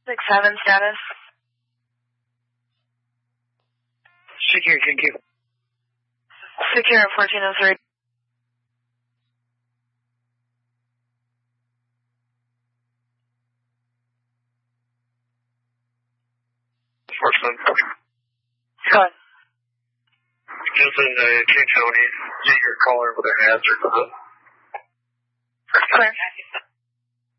6-7 status. Secure, thank you. Secure at 1403. Go ahead. Houston, King Tony, get your caller with a hazard. Clear.